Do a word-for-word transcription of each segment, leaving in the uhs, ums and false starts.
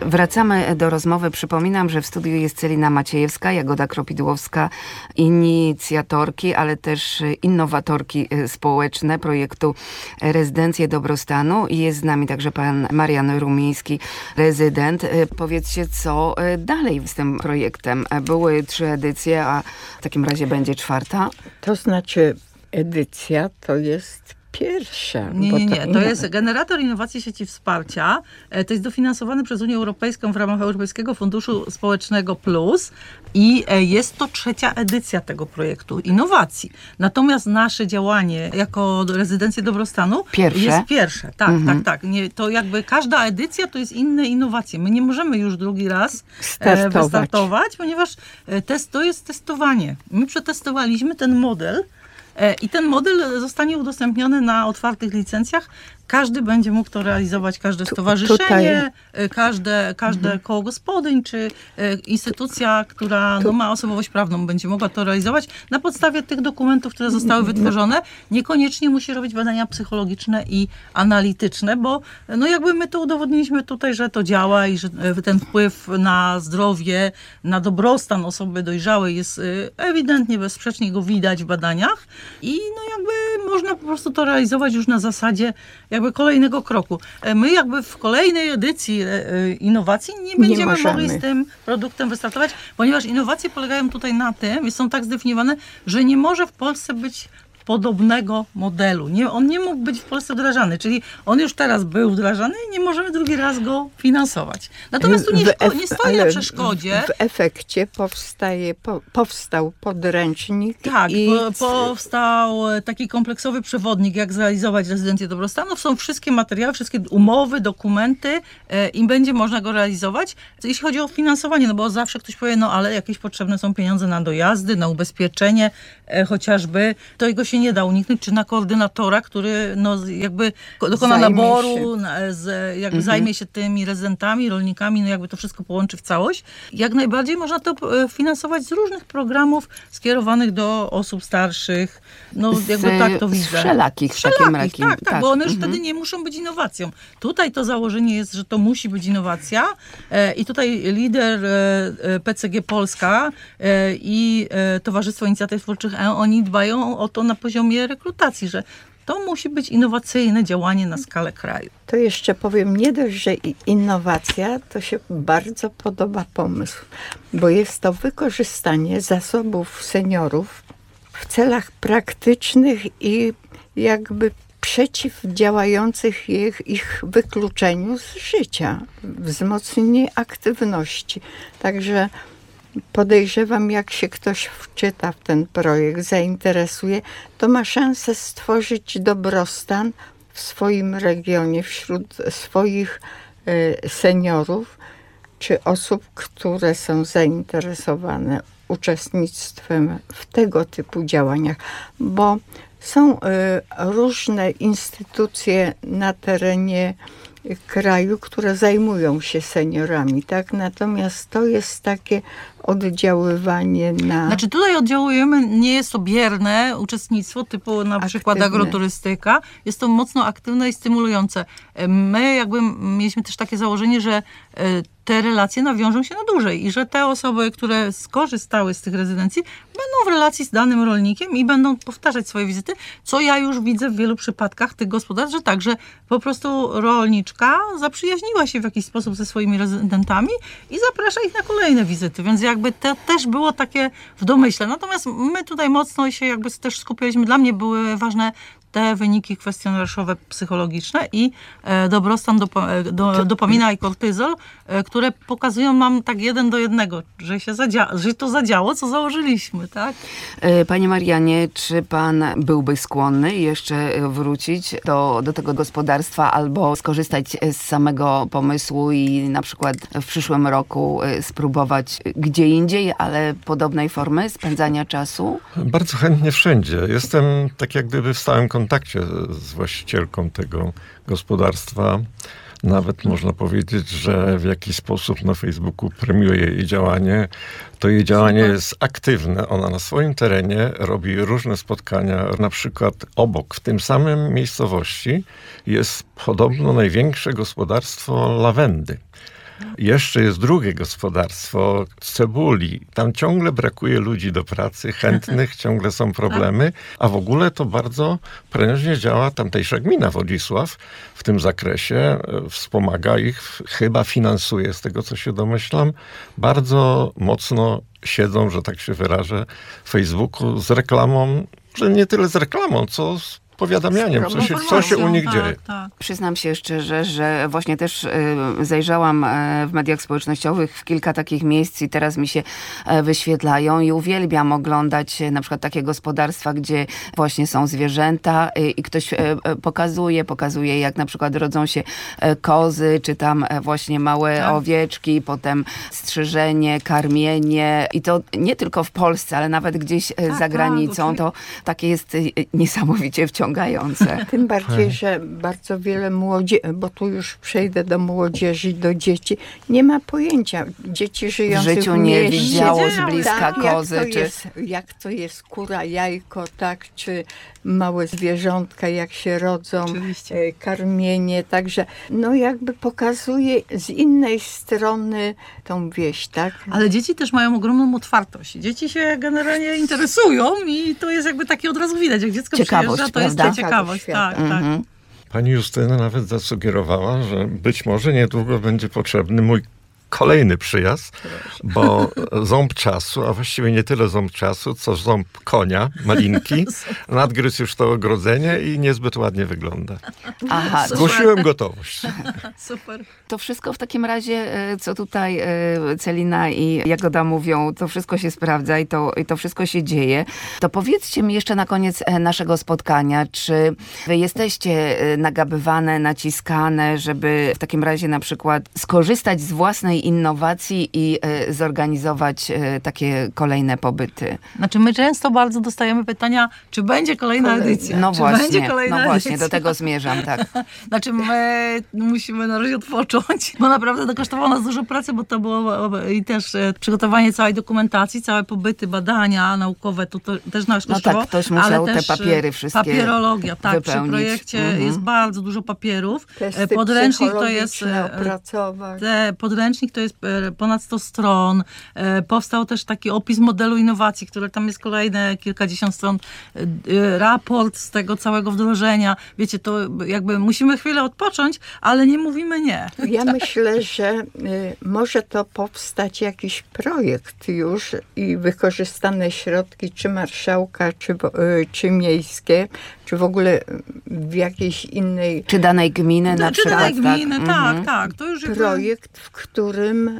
Wracamy do rozmowy. Przypominam, że w studiu jest Celina Maciejewska, Jagoda Kropidłowska, inicjatorki, ale też innowatorki społeczne projektu Rezydencje Dobrostanu. I jest z nami także pan Marian Rumiński, rezydent. Powiedzcie, co dalej z tym projektem? Były trzy edycje, a w takim razie będzie czwarta? To znaczy edycja to jest pierwsza. Nie, nie, nie. To, to jest generator innowacji sieci wsparcia. To jest dofinansowane przez Unię Europejską w ramach Europejskiego Funduszu Społecznego Plus i jest to trzecia edycja tego projektu innowacji. Natomiast nasze działanie jako Rezydencje Dobrostanu pierwsze. jest pierwsze. Tak, mhm. tak, tak. Nie, to jakby każda edycja to jest inne innowacje. My nie możemy już drugi raz Startować. wystartować, ponieważ test, to jest testowanie. My przetestowaliśmy ten model i ten model zostanie udostępniony na otwartych licencjach. Każdy będzie mógł to realizować, każde stowarzyszenie, tutaj. każde, każde mhm. koło gospodyń, czy instytucja, która no, ma osobowość prawną, będzie mogła to realizować na podstawie tych dokumentów, które zostały wytworzone. Niekoniecznie musi robić badania psychologiczne i analityczne, bo no jakby my to udowodniliśmy tutaj, że to działa i że ten wpływ na zdrowie, na dobrostan osoby dojrzałej jest ewidentnie, bezsprzecznie go widać w badaniach i no jakby można po prostu to realizować już na zasadzie jakby kolejnego kroku. My jakby w kolejnej edycji innowacji nie będziemy nie mogli z tym produktem wystartować, ponieważ innowacje polegają tutaj na tym, i są tak zdefiniowane, że nie może w Polsce być podobnego modelu. Nie, on nie mógł być w Polsce wdrażany, czyli on już teraz był wdrażany i nie możemy drugi raz go finansować. Natomiast tu nie, szko- nie stoi na przeszkodzie. W efekcie powstaje, po, powstał podręcznik. Tak, i... po, powstał taki kompleksowy przewodnik, jak zrealizować rezydencję dobrostanu. Są wszystkie materiały, wszystkie umowy, dokumenty e, i będzie można go realizować. Jeśli chodzi o finansowanie, no bo zawsze ktoś powie, no ale jakieś potrzebne są pieniądze na dojazdy, na ubezpieczenie e, chociażby. To jego się nie da uniknąć, czy na koordynatora, który no, jakby dokona zajmie naboru, z, jakby mhm. zajmie się tymi rezydentami, rolnikami, no jakby to wszystko połączy w całość. Jak najbardziej można to finansować z różnych programów skierowanych do osób starszych. No jakby z, tak to widzę. Z wszelakich, z wszelakich takim rakiem. tak, tak, tak, bo one już mhm. wtedy nie muszą być innowacją. Tutaj to założenie jest, że to musi być innowacja e, i tutaj lider e, P C G Polska e, i e, Towarzystwo Inicjatyw Twórczych, e, oni dbają o to na poziomie rekrutacji, że to musi być innowacyjne działanie na skalę kraju. To jeszcze powiem, nie dość, że innowacja, to się bardzo podoba pomysł, bo jest to wykorzystanie zasobów seniorów w celach praktycznych i jakby przeciwdziałających ich, ich wykluczeniu z życia, wzmocnienie aktywności. Także podejrzewam, jak się ktoś wczyta w ten projekt, zainteresuje, to ma szansę stworzyć dobrostan w swoim regionie, wśród swoich y, seniorów, czy osób, które są zainteresowane uczestnictwem w tego typu działaniach, bo są y, różne instytucje na terenie kraju, które zajmują się seniorami, tak? Natomiast to jest takie oddziaływanie na... Znaczy tutaj oddziałujemy, nie jest to bierne uczestnictwo, typu na aktywne. przykład agroturystyka. Jest to mocno aktywne i stymulujące. My jakby mieliśmy też takie założenie, że te relacje nawiążą się na dłużej i że te osoby, które skorzystały z tych rezydencji, będą w relacji z danym rolnikiem i będą powtarzać swoje wizyty, co ja już widzę w wielu przypadkach tych gospodarstw, że tak, że po prostu rolniczka zaprzyjaźniła się w jakiś sposób ze swoimi rezydentami i zaprasza ich na kolejne wizyty, więc jakby to też było takie w domyśle. Natomiast my tutaj mocno się jakby też skupialiśmy, dla mnie były ważne te wyniki kwestionariuszowe psychologiczne i e, dobrostan dopa- do, dopamina i kortyzol, e, które pokazują nam tak jeden do jednego, że się zadzia- że to zadziało, co założyliśmy, tak? Panie Marianie, czy pan byłby skłonny jeszcze wrócić do, do tego gospodarstwa albo skorzystać z samego pomysłu i na przykład w przyszłym roku spróbować gdzie indziej, ale podobnej formy spędzania czasu? Bardzo chętnie wszędzie. Jestem tak jak gdyby w stałym kontakcie z właścicielką tego gospodarstwa. Nawet można powiedzieć, że w jakiś sposób na Facebooku premiuje jej działanie. To jej działanie jest aktywne. Ona na swoim terenie robi różne spotkania. Na przykład obok, w tym samym miejscowości jest podobno największe gospodarstwo lawendy. Jeszcze jest drugie gospodarstwo z cebuli. Tam ciągle brakuje ludzi do pracy, chętnych, ciągle są problemy, a w ogóle to bardzo prężnie działa tamtejsza gmina Wodzisław w tym zakresie. Wspomaga ich, chyba finansuje, z tego co się domyślam. Bardzo mocno siedzą, że tak się wyrażę, w Facebooku z reklamą, że nie tyle z reklamą, co z powiadamianiem, co się, co się u nich tak, dzieje. Tak. Przyznam się szczerze, że właśnie też y, zajrzałam y, w mediach społecznościowych w kilka takich miejsc i teraz mi się y, wyświetlają i uwielbiam oglądać y, na przykład takie gospodarstwa, gdzie właśnie są zwierzęta y, i ktoś y, y, pokazuje, pokazuje jak na przykład rodzą się y, kozy, czy tam y, właśnie małe Tak. owieczki, potem strzyżenie, karmienie i to nie tylko w Polsce, ale nawet gdzieś y, Tak, za granicą. tak, To takie jest y, niesamowicie wciągające. Tym bardziej, że bardzo wiele młodzieży, bo tu już przejdę do młodzieży, do dzieci, nie ma pojęcia. Dzieci W żyjące życiu w nie mieście, widziało z Siedziały, bliska tak, kozy. jak to, Czy... jest, jak to jest kura, jajko, tak, czy małe zwierzątka, jak się rodzą, Oczywiście. e, karmienie, także no jakby pokazuje z innej strony tą wieś, tak? Ale dzieci też mają ogromną otwartość. Dzieci się generalnie interesują i to jest jakby takie od razu widać, jak dziecko Ciekawość, przyjeżdża, to jest prawda? ta ciekawość. Świata. Tak, tak. Mhm. Pani Justyna nawet zasugerowała, że być może niedługo będzie potrzebny mój kolejny przyjazd, bo ząb czasu, a właściwie nie tyle ząb czasu, co ząb konia, malinki, nadgryzł już to ogrodzenie i niezbyt ładnie wygląda. Aha, Super. Zgłosiłem gotowość. Super. to wszystko w takim razie, e, co tutaj e, Celina i Jagoda mówią, to wszystko się sprawdza i to, i to wszystko się dzieje. To powiedzcie mi jeszcze na koniec e, naszego spotkania, czy wy jesteście e, nagabywane, naciskane, żeby w takim razie na przykład skorzystać z własnej innowacji i e, zorganizować e, takie kolejne pobyty? Znaczy my często bardzo dostajemy pytania, czy będzie kolejna Kolejna. edycja? No czy właśnie, będzie kolejna no właśnie, edycja? do tego zmierzam, tak. Znaczy my musimy na razie odpocząć, bo naprawdę to kosztowało nas dużo pracy, bo to było i też e, przygotowanie całej dokumentacji, całe pobyty, badania naukowe, to, to też nas No kosztowało. tak, ktoś musiał ale te też, papiery e, wszystkie papierologia, tak, wypełnić. przy projekcie Mhm. jest bardzo dużo papierów. E, Testy Podręcznik to jest psychologiczne e, opracować. Te, podręcznik to jest e, ponad sto stron. E, powstał też taki opis modelu innowacji, który tam jest kolejne kilkadziesiąt stron. E, e, raport z tego całego wdrożenia. Wiecie, to jakby musimy chwilę odpocząć, ale nie mówimy nie. Ja myślę, że y, może to powstać jakiś projekt już i wykorzystane środki, czy marszałka, czy, wo- y, czy miejskie, czy w ogóle w jakiejś innej Czy danej gminy na Czy przykład, danej gminy, tak? tak, Mhm. tak. To już jakby- projekt, w którym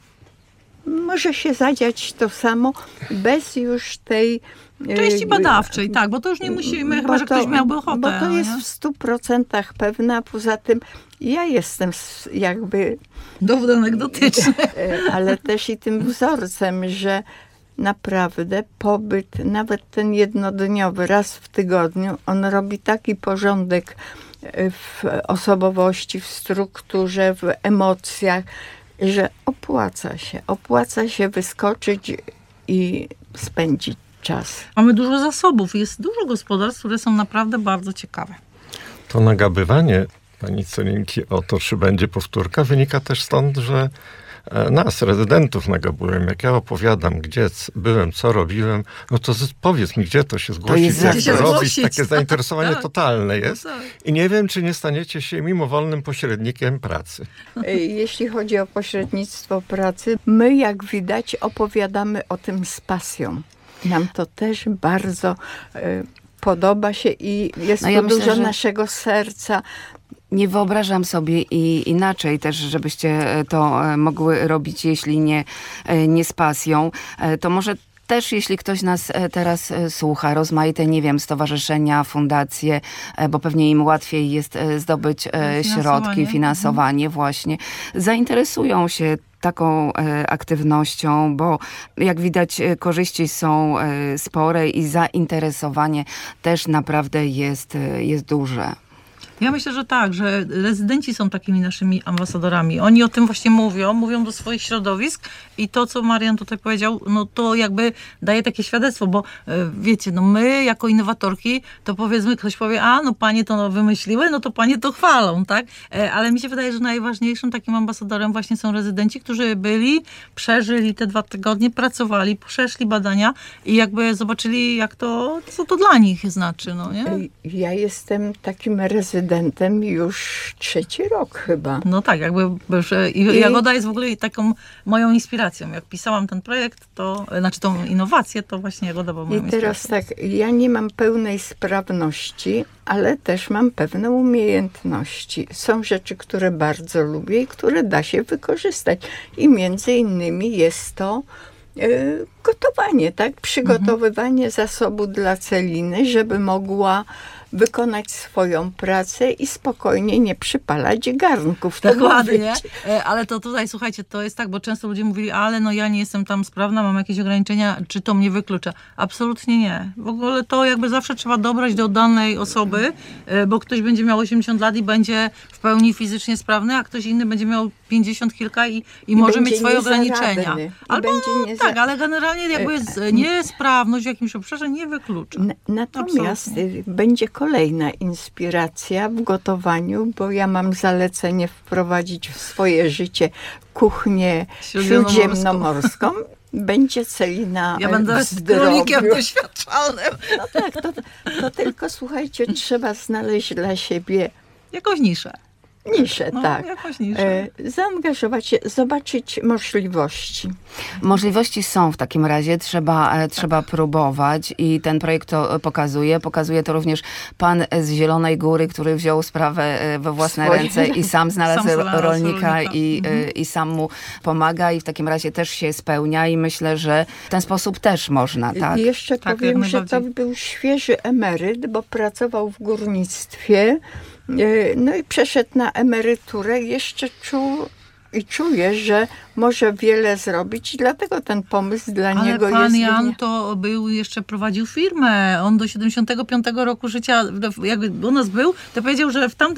może się zadziać to samo bez już tej y, części badawczej, tak, bo to już nie musimy, chyba, że ktoś miałby ochotę. Bo to no jest nie? w stu procentach pewne, a poza tym ja jestem s- jakby, Dowód anegdotyczny. e, ale też i tym wzorcem, że naprawdę pobyt, nawet ten jednodniowy, raz w tygodniu, on robi taki porządek e, w osobowości, w strukturze, w emocjach, że opłaca się. Opłaca się wyskoczyć i spędzić czas. Mamy dużo zasobów. Jest dużo gospodarstw, które są naprawdę bardzo ciekawe. To nagabywanie pani Celinki o to, czy będzie powtórka, wynika też stąd, że e, nas, rezydentów, nagabułem. Jak ja opowiadam, gdzie c- byłem, co robiłem, no to z- powiedz mi, gdzie to się zgłosić, jest jak zawsze- to Gdzie się robić. zgłosić, Takie tak. zainteresowanie Tak. totalne jest. Tak. I nie wiem, czy nie staniecie się mimowolnym pośrednikiem pracy. E, Jeśli chodzi o pośrednictwo pracy, my jak widać opowiadamy o tym z pasją. Nam to też bardzo e, podoba się i jest No tu ja myślę, dużo że- naszego serca. Nie wyobrażam sobie i inaczej też, żebyście e, to e, mogły robić, jeśli nie, e, nie z pasją. E, To może też, jeśli ktoś nas e, teraz e, słucha, rozmaite, nie wiem, stowarzyszenia, fundacje, e, bo pewnie im łatwiej jest e, zdobyć e, Finansowanie. środki, finansowanie właśnie, zainteresują się taką e, aktywnością, bo jak widać e, korzyści są e, spore i zainteresowanie też naprawdę jest, e, jest duże. Ja myślę, że tak, że rezydenci są takimi naszymi ambasadorami. Oni o tym właśnie mówią, mówią do swoich środowisk i to, co Marian tutaj powiedział, no to jakby daje takie świadectwo, bo e, wiecie, no my jako innowatorki, to powiedzmy, ktoś powie, a no panie to wymyśliły, no to panie to chwalą, tak? E, ale mi się wydaje, że najważniejszym takim ambasadorem właśnie są rezydenci, którzy byli, przeżyli te dwa tygodnie, pracowali, przeszli badania i jakby zobaczyli, jak to, co to dla nich znaczy, no nie? Ja jestem takim rezydentem już trzeci rok chyba. No tak, jakby że i I- Jagoda jest w ogóle taką moją inspiracją. Jak pisałam ten projekt, to znaczy tą innowację, to właśnie Jagoda była moją I teraz inspiracją. tak, ja nie mam pełnej sprawności, ale też mam pewne umiejętności. Są rzeczy, które bardzo lubię i które da się wykorzystać. I między innymi jest to e, gotowanie, tak? Przygotowywanie zasobu dla Celiny, żeby mogła wykonać swoją pracę i spokojnie nie przypalać garnków. To Dokładnie, mówię ci. E, ale to tutaj, słuchajcie, to jest tak, bo często ludzie mówili, ale no ja nie jestem tam sprawna, mam jakieś ograniczenia, czy to mnie wyklucza? Absolutnie nie. W ogóle to jakby zawsze trzeba dobrać do danej osoby, e, bo ktoś będzie miał osiemdziesiąt lat i będzie w pełni fizycznie sprawny, a ktoś inny będzie miał pięćdziesiąt kilka i, i, I może będzie mieć swoje niezaradny. ograniczenia. I Albo będzie no, nieza- tak, ale generalnie jakby z, niesprawność w jakimś obszarze nie wyklucza. N- Natomiast y, będzie kolejna inspiracja w gotowaniu, bo ja mam zalecenie wprowadzić w swoje życie kuchnię Śródziemnomorską. śródziemnomorską. Będzie Celina Ja e, będę w z królnikiem zdrowiu. doświadczalnym. No tak, to, to tylko słuchajcie, trzeba znaleźć dla siebie Jakąś niszę. niszę, No, tak. jakąś niszę. E, zaangażować się, zobaczyć możliwości. Możliwości są w takim razie, trzeba, e, trzeba próbować i ten projekt to e, pokazuje. Pokazuje to również pan z Zielonej Góry, który wziął sprawę e, we własne Swoje ręce i sam znalazł Sam znalazł rolnika, rolnika. I, e, i sam mu pomaga i w takim razie też się spełnia i myślę, że w ten sposób też można, tak? I jeszcze Tak, powiem, jak że to najbardziej. był świeży emeryt, bo pracował w górnictwie. e, No i przeszedł na emeryturę. Jeszcze czuł i czuje, że może wiele zrobić. I dlatego ten pomysł dla Ale niego pan jest... Jan wynia- to był, jeszcze prowadził firmę. On do siedemdziesiątego piątego roku życia, jakby u nas był, to powiedział, że w tamtym